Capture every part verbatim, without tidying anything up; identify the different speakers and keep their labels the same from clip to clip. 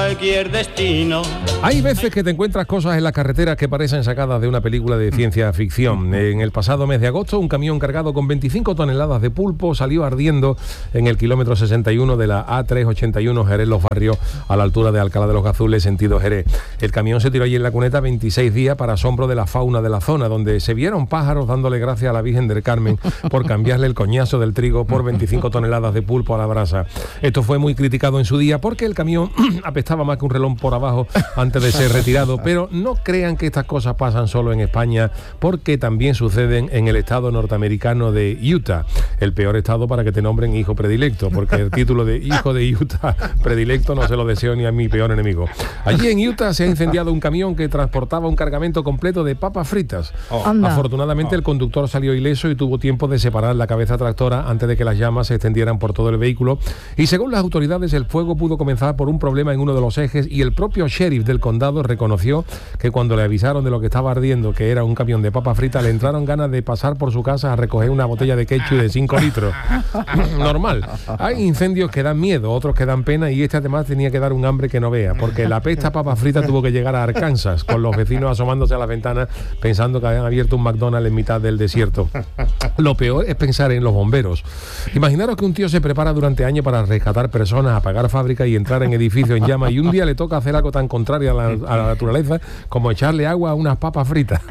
Speaker 1: cualquier destino.
Speaker 2: Hay veces que te encuentras cosas en la carretera que parecen sacadas de una película de ciencia ficción. En el pasado mes de agosto, un camión cargado con veinticinco toneladas de pulpo salió ardiendo en el kilómetro sesenta y uno de la A trescientos ochenta y uno Jerez Los Barrios, a la altura de Alcalá de los Gazules, sentido Jerez. El camión se tiró allí en la cuneta veintiséis días para asombro de la fauna de la zona, donde se vieron pájaros dándole gracias a la Virgen del Carmen por cambiarle el coñazo del trigo por veinticinco toneladas de pulpo a la brasa. Esto fue muy criticado en su día porque el camión apestaba más que un reloj por abajo antes de ser retirado, pero no crean que estas cosas pasan solo en España, porque también suceden en el estado norteamericano de Utah, el peor estado para que te nombren hijo predilecto, porque el título de hijo de Utah predilecto no se lo deseo ni a mi peor enemigo. Allí en Utah se ha incendiado un camión que transportaba un cargamento completo de papas fritas. Oh. Afortunadamente oh. el conductor salió ileso y tuvo tiempo de separar la cabeza tractora antes de que las llamas se extendieran por todo el vehículo, y según las autoridades el fuego pudo comenzar por un problema en uno de los ejes, y el propio sheriff del condado reconoció que cuando le avisaron de lo que estaba ardiendo, que era un camión de papas fritas, le entraron ganas de pasar por su casa a recoger una botella de ketchup de cinco litros. Normal. Hay incendios que dan miedo, otros que dan pena, y este además tenía que dar un hambre que no vea, porque la pesta papas fritas tuvo que llegar a Arkansas, con los vecinos asomándose a las ventanas pensando que habían abierto un McDonald's en mitad del desierto. Lo peor es pensar en los bomberos. Imaginaros que un tío se prepara durante años para rescatar personas, apagar fábricas y entrar en edificios en llamas, y un día le toca hacer algo tan contrario a la, a la naturaleza como echarle agua a unas papas fritas.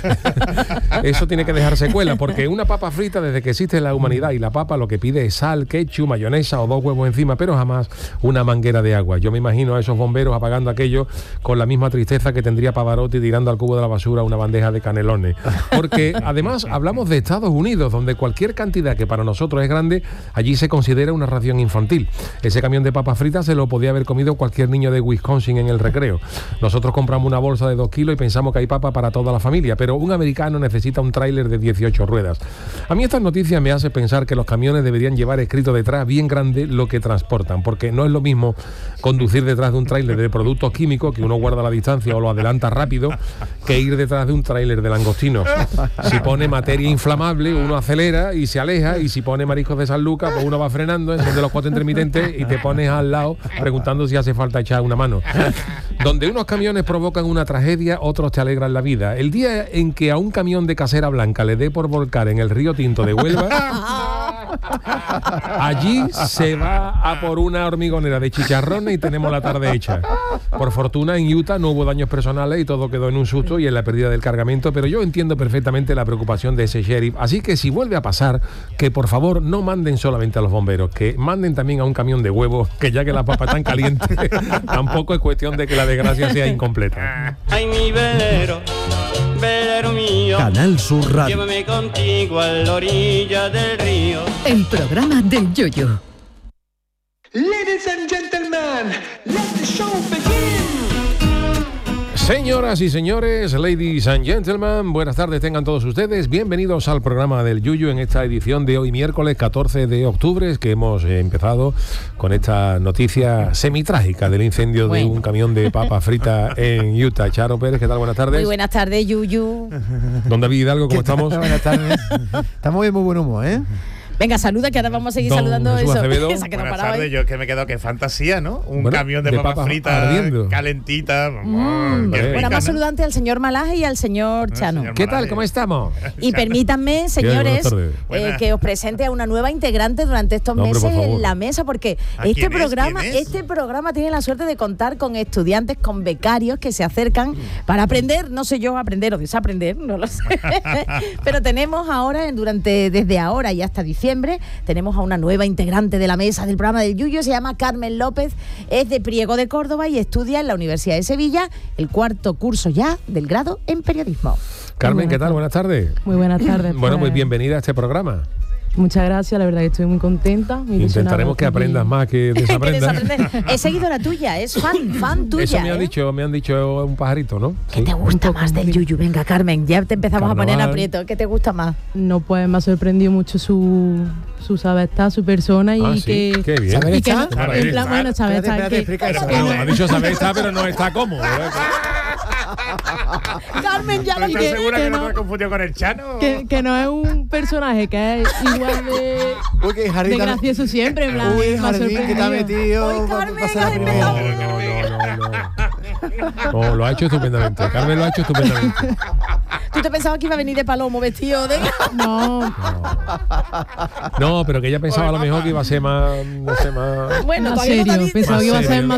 Speaker 2: Eso tiene que dejar secuela, porque una papa frita, desde que existe la humanidad y la papa, lo que pide es sal, ketchup, mayonesa o dos huevos encima, pero jamás una manguera de agua. Yo me imagino a esos bomberos apagando aquello con la misma tristeza que tendría Pavarotti tirando al cubo de la basura una bandeja de canelones. Porque además hablamos de Estados Unidos, donde cualquier cantidad que para nosotros es grande, allí se considera una ración infantil. Ese camión de papas fritas se lo podía haber comido cualquier niño de Wisconsin en el recreo. Nosotros compramos una bolsa de dos kilos y pensamos que hay papa para toda la familia, pero un americano necesita un tráiler de dieciocho ruedas. A mí estas noticias me hacen pensar que los camiones deberían llevar escrito detrás bien grande lo que transportan, porque no es lo mismo conducir detrás de un tráiler de productos químicos, que uno guarda la distancia o lo adelanta rápido, que ir detrás de un tráiler de langostinos. Si pone materia inflamable, uno acelera y se aleja, y si pone mariscos de San Lucas, pues uno va frenando, enciende los cuatro intermitentes y te pones al lado preguntando si hace falta echar una mano. Donde unos camiones provocan una tragedia, otros te alegran la vida. El día en que a un camión de casera blanca le dé por volcar en el río Tinto de Huelva, allí se va a por una hormigonera de chicharrones y tenemos la tarde hecha. Por fortuna en Utah no hubo daños personales y todo quedó en un susto y en la pérdida del cargamento, pero yo entiendo perfectamente la preocupación de ese sheriff, así que si vuelve a pasar, que por favor no manden solamente a los bomberos, que manden también a un camión de huevos, que ya que las papas están calientes, tampoco es cuestión de que la desgracia sea incompleta.
Speaker 1: Ay, mi velero, velero mío,
Speaker 3: Canal Sur Radio.
Speaker 1: Llévame contigo a la orilla del río.
Speaker 4: El programa del Yoyo.
Speaker 5: Ladies and gentlemen, let the show begin.
Speaker 2: Señoras y señores, ladies and gentlemen, buenas tardes tengan todos ustedes. Bienvenidos al programa del Yuyu en esta edición de hoy miércoles catorce de octubre, que hemos empezado con esta noticia semitrágica del incendio bueno. de un camión de papa frita en Utah. Charo Pérez, ¿qué tal? Buenas tardes.
Speaker 6: Muy buenas tardes, Yuyu.
Speaker 2: Don David Hidalgo, ¿cómo estamos?
Speaker 7: Buenas tardes. Estamos de muy buen humor, ¿eh?
Speaker 6: Venga, saluda, que ahora vamos a seguir
Speaker 2: Don
Speaker 6: saludando
Speaker 2: Jesús
Speaker 6: eso.
Speaker 2: Acevedo.
Speaker 6: Se ha quedado
Speaker 8: Buenas
Speaker 6: parado
Speaker 8: tardes,
Speaker 6: ahí.
Speaker 8: yo es que me quedo que fantasía, ¿no? Un
Speaker 2: bueno,
Speaker 8: camión de,
Speaker 2: de
Speaker 8: papas
Speaker 2: papas
Speaker 8: fritas
Speaker 2: ardiendo.
Speaker 8: calentitas.
Speaker 6: Mm.
Speaker 8: Qué rica,
Speaker 6: Bueno, más
Speaker 8: ¿no?
Speaker 6: saludante al señor Malaje y al señor
Speaker 8: Ah,
Speaker 6: Chano.
Speaker 8: señor
Speaker 2: ¿Qué tal?
Speaker 8: Malaje.
Speaker 2: ¿Cómo estamos?
Speaker 6: Y permítanme, señores,
Speaker 2: buenas tardes.
Speaker 6: eh,
Speaker 8: Buenas.
Speaker 6: que os presente a una nueva integrante durante estos
Speaker 2: No, hombre,
Speaker 6: meses
Speaker 2: por favor.
Speaker 6: en la mesa, porque
Speaker 8: ¿A
Speaker 6: este
Speaker 8: quién es?
Speaker 6: programa,
Speaker 8: ¿Quién es?
Speaker 6: este programa tiene la suerte de contar con estudiantes, con becarios que se acercan para aprender, no sé yo, aprender o desaprender, no lo sé. Pero tenemos ahora, durante desde ahora y hasta diciembre, tenemos a una nueva integrante de la mesa del programa del Yuyo. Se llama Carmen López, es de Priego de Córdoba y estudia en la Universidad de Sevilla el cuarto curso ya del grado en periodismo.
Speaker 2: Carmen, ¿qué tal? Buenas tardes.
Speaker 9: Muy buenas tardes.
Speaker 2: Bueno,
Speaker 9: pues,
Speaker 2: muy bienvenida a este programa.
Speaker 9: Muchas gracias, la verdad que estoy muy contenta. Muy
Speaker 2: Intentaremos
Speaker 9: ilusionada
Speaker 2: que aprendas
Speaker 9: y-
Speaker 2: más que
Speaker 6: Que
Speaker 2: desaprendas.
Speaker 6: desaprender. He seguido la tuya, es fan, fan tuya.
Speaker 2: Eso me han
Speaker 6: ¿eh?
Speaker 2: dicho, me han dicho un pajarito, ¿no?
Speaker 6: ¿Qué te gusta más del Yuyu? Venga, Carmen, ya te empezamos a poner en
Speaker 2: Carnaval.
Speaker 6: aprieto. ¿Qué te gusta más?
Speaker 9: No, pues me ha sorprendido mucho su, su saber estar, su persona y
Speaker 2: Ah, sí,
Speaker 9: que...
Speaker 2: qué bien.
Speaker 7: ¿Saber
Speaker 9: y que
Speaker 7: estar?
Speaker 9: no-
Speaker 8: Saber
Speaker 9: en plan,
Speaker 8: estar.
Speaker 9: bueno, saber
Speaker 7: Espérate,
Speaker 9: estar
Speaker 7: espérate,
Speaker 9: que-
Speaker 7: explica eso.
Speaker 2: Pero bueno, ha dicho saber está, pero no está cómodo. ¿verdad?
Speaker 6: Carmen, ya lo
Speaker 8: ¿Estás
Speaker 9: que-
Speaker 8: segura
Speaker 9: que
Speaker 8: que no
Speaker 9: no-
Speaker 8: te has confundido con el Chano?
Speaker 9: que, que no es un personaje que es igual de,
Speaker 7: Uy, que Jardín
Speaker 9: de
Speaker 7: también-
Speaker 9: gracioso siempre, en plan,
Speaker 7: Uy,
Speaker 9: me ha
Speaker 7: Jardín, que te ha
Speaker 9: sorprendido.
Speaker 7: metido.
Speaker 6: Uy,
Speaker 7: pa-
Speaker 6: Carmen,
Speaker 7: pasar la
Speaker 6: ay,
Speaker 7: primera.
Speaker 2: No, no, no, no, No, lo ha hecho estupendamente. Carmen lo ha hecho estupendamente.
Speaker 6: ¿Tú te pensabas que iba a venir de palomo vestido de...?
Speaker 9: No,
Speaker 2: No, pero que ella pensaba a lo mejor que iba a ser más, no sé, más...
Speaker 6: Bueno,
Speaker 9: más
Speaker 6: todavía no te ha
Speaker 9: serio.
Speaker 6: dicho.
Speaker 9: Pensaba que iba a ser
Speaker 2: serio.
Speaker 9: más